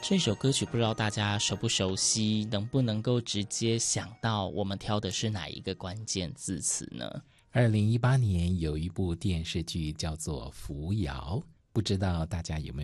这首歌曲不知道大家熟不熟悉，能不能够直接想到我们挑的是哪一个关键字词呢 ？2018年有一部电视剧叫做《扶摇》，不知道大家有没有